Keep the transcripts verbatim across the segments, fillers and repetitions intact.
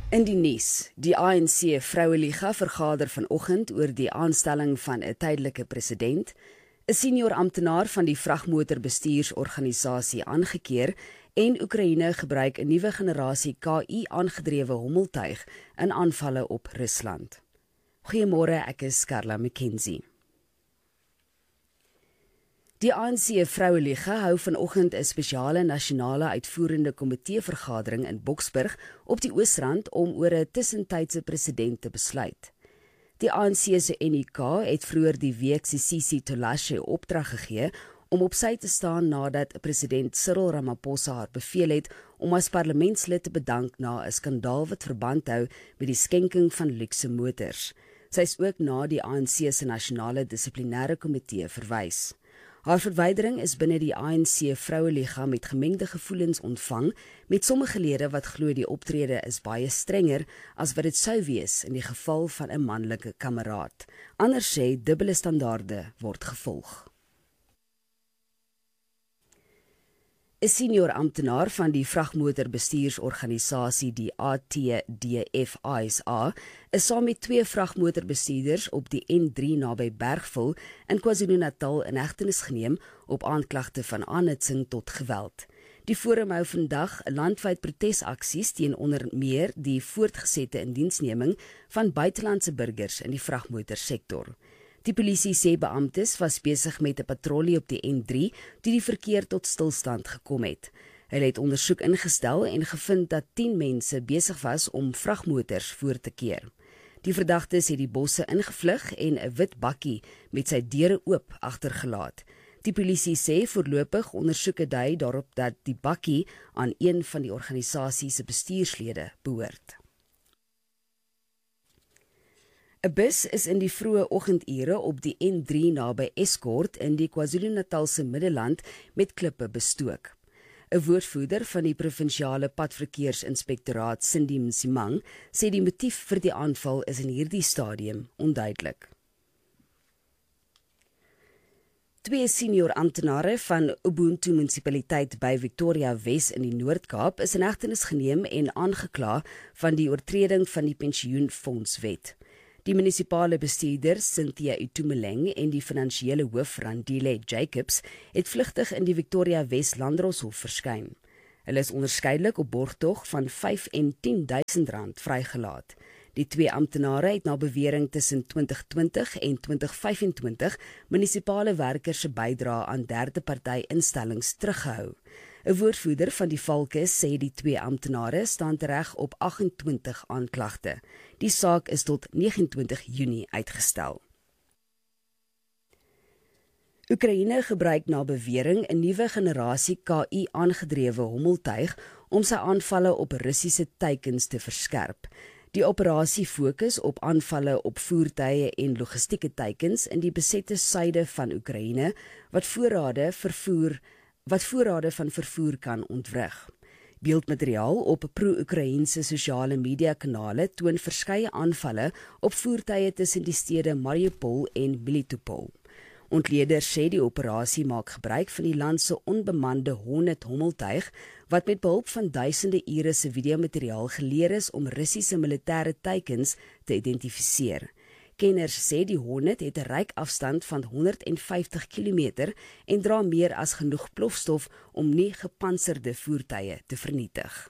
In die nuus, die A N C Vroueliga vergader vanoggend oor die aanstelling van 'n tydelike president, 'n senior amptenaar van die vragmotorbestuursorganisasie aangekeer en Oekraïne gebruik 'n nuwe generasie K I-aangedrewe hommeltuig in aanvalle op Rusland. Goeiemôre, ek is Carla McKenzie. Die A N C Vroueliga hou vanoggend 'n spesiale nasionale uitvoerende komitee vergadering in Boksburg op die Oosrand om oor 'n tussentydse president te besluit. Die A N C se N I K het vroeër die week Sisisi Tolashe opdrag gegee om op sy te staan nadat president Cyril Ramaphosa haar beveel het om as parlementslid te bedank na 'n skandaal wat verband hou met die skenking van luukse motors. Sy is ook na die A N C se nasionale dissiplinêre komitee verwys. Haar verwydering is binne die A N C Vroueliga met gemengde gevoelens ontvang, met sommige lede wat glo die optrede is baie strenger as wat dit sou wees in die geval van 'n manlike kameraad. Ander sê dubbele standaarde word gevolg. 'n Senior amptenaar van die vragmotorbestuursorganisasie die A T D F I S A is saam met twee vragmotorbestuurders op die N drie naby Bergville in KwaZulu-Natal in hegtenis geneem op aanklagte van aanhitsing tot geweld. Die forum hou vandag 'n landwyd protesaksies teen onder meer die voortgesette indiensneming van buitelandse burgers in die vragmotorsektor. Die polisie sê beamptes was besig met 'n patrollie op die N drie toe die verkeer tot stilstand gekom het. Hulle het ondersoek ingestel en gevind dat tien mense besig was om vragmotors voor te keer. Die verdagtes het die bosse ingevlug en 'n wit bakkie met sy deure oop agtergelaat. Die polisie sê voorlopig ondersoeke dui daarop dat die bakkie aan een van die organisasie se bestuurslede behoort. 'n Bus is in die vroeë oggendure op die N drie naby Escort in die KwaZulu-Natalse Middelland met klippe bestook. 'n Woordvoerder van die provinsiale padverkeersinspektoraat, Cindy Msimang, sê die motief vir die aanval is in hierdie stadium onduidelik. Twee senior amptenare van Ubuntu munisipaliteit by Victoria Wes in die Noord-Kaap is in hegtenis geneem en aangekla van die oortreding van die pensioenfondswet. Die munisipale bestuurder Cynthia Itumeleng en die finansiële hoof Randile Jacobs het vlugtig in die Victoria Wes Landdroshof verskyn. Hulle is onderskeidelik op borgtog van vyf en tien duisend rand vrygelaat. Die twee amptenare het na bewering tussen twintig twintig en twintig vyf en twintig munisipale werkers se bydrae aan derde party instellings teruggehou. 'n Woordvoerder van die Valke sê die twee amptenare staan tereg op agt en twintig aanklagte. Die saak is tot nege en twintig Junie uitgestel. Oekraïne gebruik na bewering 'n nuwe generasie K I-aangedrewe hommeltuig om sy aanvalle op Russiese teikens te verskerp. Die operasie fokus op aanvalle op voertuie en logistieke teikens in die besette suide van Oekraïne wat voorrade vervoer wat voorrade van vervoer kan ontwrig. Beeldmateriaal op pro-Oekraïense sosiale media kanale toon verskeie aanvalle op voertuie tussen die stede Mariupol en Melitopol. Ontleeders sê die operasie maak gebruik van die land se onbemande Hornet hommeltuig wat met behulp van duisende ure se videomateriaal geleer is om Russiese militêre teikens te identifiseer. Kenners sê die Hornet het 'n ryk afstand van honderd en vyftig kilometer en dra meer as genoeg plofstof om nie gepantserde voertuie te vernietig.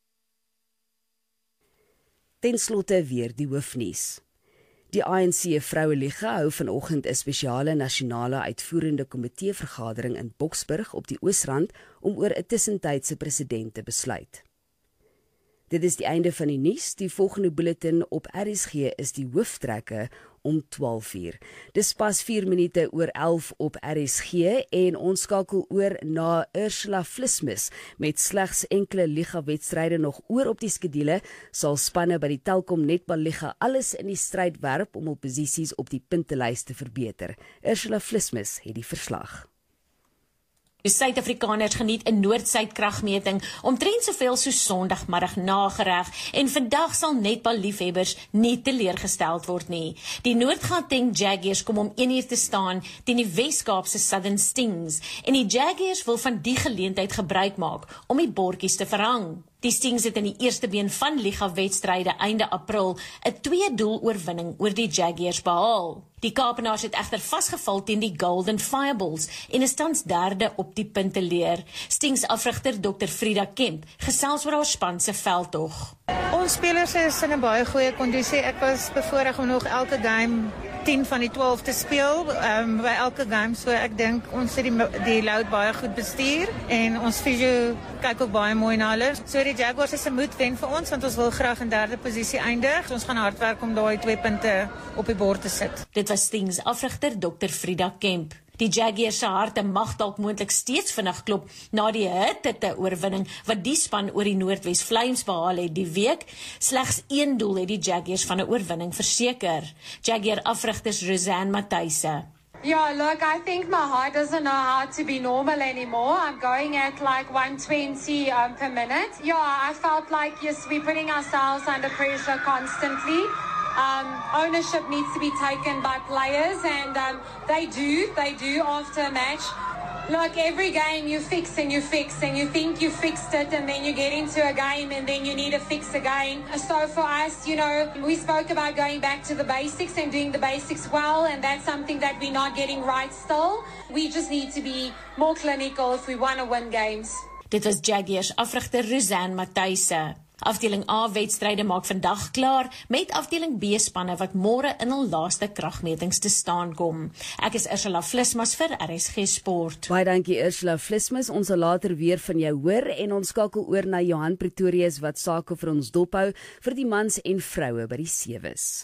Ten slotte weer die hoofnuus. Die A N C Vroueliga hou vanoggend 'n spesiale nasionale uitvoerende komitee vergadering in Boksburg op die Oosrand om oor 'n tussentydse president te besluit. Dit is die einde van die nuus. Die volgende bulletin op R S G is die hooftrekke om twaalf uur. Dis pas vier minute oor elf op R S G en ons skakel oor na Ursula Vlismus. Met slegs enkele liga-wedstryde nog oor op die skedule, sal spanne by die Telkom Netbal Liga alles in die stryd werp om hul posisies op die puntelys te verbeter. Ursula Vlismus het die verslag. Die Suid-Afrikaners geniet 'n Noord-Suid kragmeting omtrent soveel soos Sondagmiddag nagereg en vandag sal netballiefhebbers nie teleurgestel word nie. Die Noord-Gauteng Jaguars kom om een uur te staan teen die Wes-Kaapse Southern Stings en die Jaguars wil van die geleentheid gebruik maak om die bordjies te verhang. Die Stings het in die eerste been van Liga-wedstryde einde April 'n twee-doel oorwinning oor die Jaguars behaal. Die Kaapenaars het egter vasgeval teen die Golden Fireballs en is tans derde op die punteleer. Stings afrigter dokter Frida Kemp gesels oor haar span se veldtog. Ons spelers is in 'n baie goeie kondisie. Ek was bevoorreg om nog elke game tien van die twaalf te speel um, by elke game, so ek dink ons het die, die load baie goed bestuur en ons fysio kyk ook baie mooi na hulle. So die Jaguars is 'n moedwen vir ons want ons wil graag in derde posisie eindig. Ons gaan hard werk om daai twee punte op die bord te sit. Dit was Stings afrigter dokter Frida Kemp. Die Jaguars se harte mag dalk moontlik steeds vinnig klop na die hitte oorwinning wat die span oor die Noordwes Flames behaal het die week. Slegs een doel het die Jaguars van 'n oorwinning verseker. Jaguar afrigters Rosanne Matthijsse. Yeah, look, I think my heart doesn't know how to be normal anymore. I'm going at like one twenty um, per minute. Yeah, I felt like, yes, we're putting ourselves under pressure constantly. Um, ownership needs to be taken by players, and um, they do, they do after a match. Like every game you fix and you fix and you think you fixed it, and then you get into a game and then you need to fix again. So for us, you know, we spoke about going back to the basics and doing the basics well, and that's something that we're not getting right still. We just need to be more clinical if we want to win games. Dit was Jaguars afrigter Rosanne Matthijsse. Afdeling A wedstryde maak vandag klaar met afdeling B spanne wat môre in hul laaste kragmetings te staan kom. Ek is Ursula Vlismas vir R S G Sport. Baie dankie Ursula Vlismas. Ons sal later weer van jou hoor en ons skakel oor na Johan Pretorius wat sake vir ons dophou vir die mans en vroue by die sewes.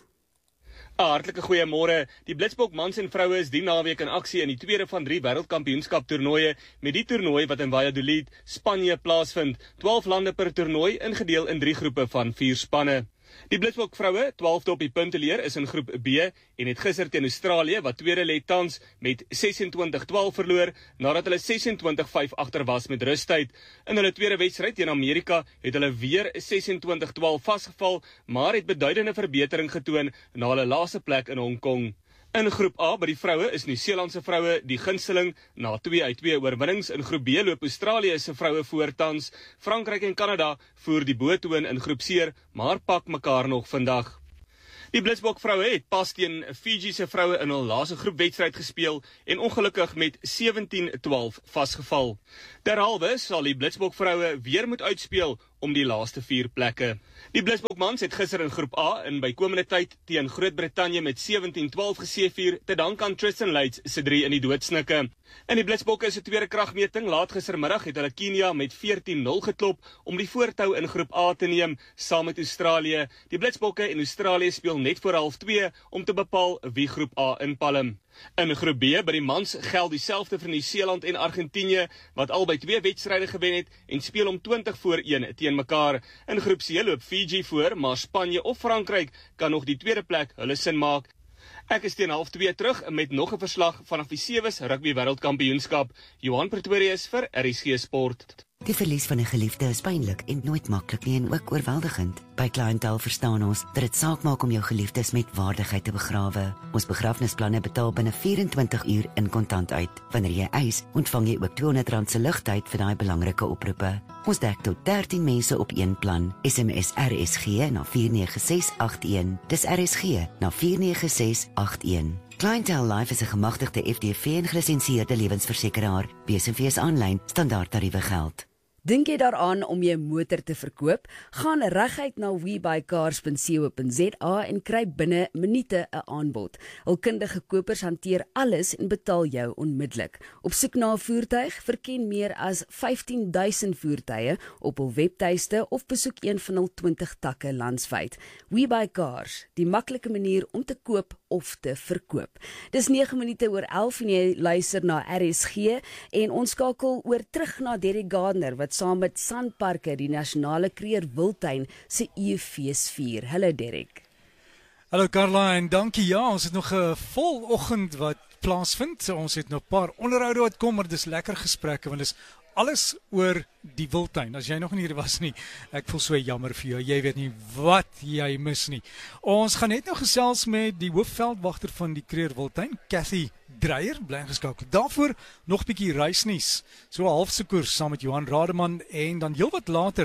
'n Hartlike goeiemôre. Die Blitsbok mans en vroue is die naweek in aksie in die tweede van drie wêreldkampioenskap toernooie met die toernooi wat in Valladolid, Spanje plaasvind. twaalf lande per toernooi ingedeel in drie groepe van vier spanne. Die Blitsbok vroue, twaalfde op die punteleer, is in groep B en het gister teen Australië wat tweede lê tans met sesentwintig twaalf verloor nadat hulle sesentwintig vyf agter was met rustyd. In hulle tweede wedstryd teen Amerika het hulle weer sesentwintig twaalf vasgeval, maar het beduidende verbetering getoon na hulle laaste plek in Hong Kong. In groep A by die vroue is Nieu-Seelandse vroue die gunsteling na twee uit twee oorwinnings. In groep B loop Australië se vroue voor tans. Frankryk en Kanada voer die boetoon in groep C, maar pak mekaar nog vandag. Die Blitsbok vroue het pas teen Fiji se vroue in hul laaste groepwedstryd gespeel en ongelukkig met sewentien twaalf vasgeval. Derhalwe sal die Blitsbok vroue weer moet uitspeel om die laaste vier plekke. Die Blitsbok mans het gister in groep A in bykomende tyd teen Groot-Brittanje met sewentien twaalf geseëvier te dank aan Tristan Leitz se drie in die doodsnikke. In die Blitsbokke se tweede kragmeting laat gistermiddag het hulle Kenia met veertien nul geklop om die voortou in groep A te neem saam met Australië. Die Blitsbokke en Australië speel net voor half twee om te bepaal wie groep A inpalm. In groep B by die mans geld dieselfde vir Nieu-Seeland en Argentinië wat albei twee wedstryde gewen het en speel om twintig voor een teen mekaar. In groep C loop Fiji voor, maar Spanje of Frankryk kan nog die tweede plek hulle sin maak. Ek is teen half twee terug met nog 'n verslag vanaf die Sewes Rugby Wêreldkampioenskap. Johan Pretorius vir R S G Sport. Die verlies van 'n geliefde is pynlik en nooit maklik nie en ook oorweldigend. By Clientele verstaan ons dat dit saak maak om jou geliefdes met waardigheid te begrawe. Ons begrafnisplanne betaal binne vyf-en-twintig uur in kontant uit. Wanneer jy eis, ontvang jy ook tweehonderd rand se ligtyd vir daai belangrike oproepe. Ons dek tot dertien mense op een plan. S M S R S G na vier nege ses agt een. Dis R S G na vier nege ses agt een. Clientele Life is 'n gemagtigde F D V en gelisensieerde lewensversekeraar. B S V's aanlyn standaard tariewe geld. Dink jy daaraan om jou motor te verkoop? Gaan reguit na webuycars punt co punt za en kry binne minute 'n aanbod. Hul kundige kopers hanteer alles en betaal jou onmiddellik. Op soek na 'n voertuig, verken meer as vyftien duisend voertuie op hul webtuiste of besoek een van hul twintig takke landwyd. WeBuyCars, die maklike manier om te koop of te verkoop. Dis nege minute oor elf en jy luister na R S G en ons skakel oor terug na Derek Gardner wat saam met Sanparke die nasionale Kruger Wildtuin se eeu-fees vier. Hallo Derek. Hallo Carla en dankie. Ja, ons het nog 'n vol oggend wat plaasvind. Ons het nog 'n paar onderhoude wat kom, maar dis lekker gesprekke want dis alles oor die Wildtuin. As jy nog nie hier was nie, ek voel so jammer vir jou. Jy weet nie wat jy mis nie. Ons gaan net nou gesels met die hoofveldwagter van die Kruger Wildtuin, Cathy Dreyer, bly ingeskakel. Daarvoor nog 'n bietjie reisnuus. So 'n halfse koers saam met Johan Rademan en dan heelwat later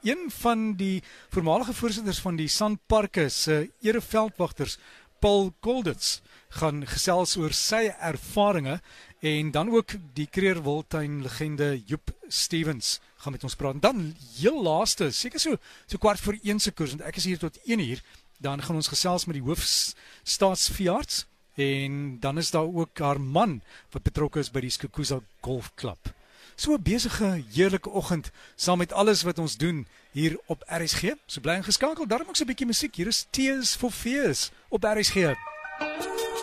een van die voormalige voorsitters van die Sandparke se ereveldwagters, Paul Kolditz, gaan gesels oor sy ervarings en dan ook die Kruger Wildtuin legende Joep Stevens gaan met ons praat. En dan heel laaste, seker so so kwart voor een se koers, want ek is hier tot een uur, dan gaan ons gesels met die hoofstaatsveearts en dan is daar ook haar man wat betrokke is by die Skukuza Golfklub. So 'n besige, heerlike oggend saam met alles wat ons doen hier op R S G. So bly ingeskakel, daarom ook so 'n bietjie musiek. Hier is Tears for Fears op R S G.